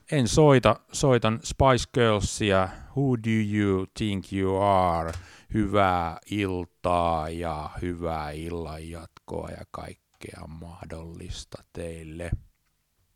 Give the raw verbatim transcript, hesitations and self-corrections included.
En soita, soitan Spice Girlsia, Who Do You Think You Are, hyvää iltaa ja hyvää illan jatkoa ja kaikkea mahdollista teille.